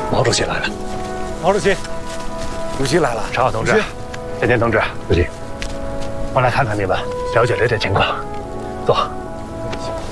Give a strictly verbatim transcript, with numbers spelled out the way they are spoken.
毛主席来了， 毛主席， 主席来了。 常好同志，谢天同志，主席，我来看看你们，了解了点情况。坐。